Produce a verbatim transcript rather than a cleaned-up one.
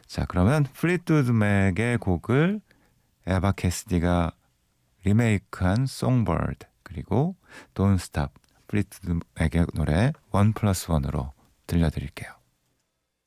자, 그러면 플리트우드 맥의 곡을 에바 캐시디가 리메이크한 송버드, 그리고 Don't Stop, 플리트우드 맥의 노래 원 플러스 원으로 들려드릴게요.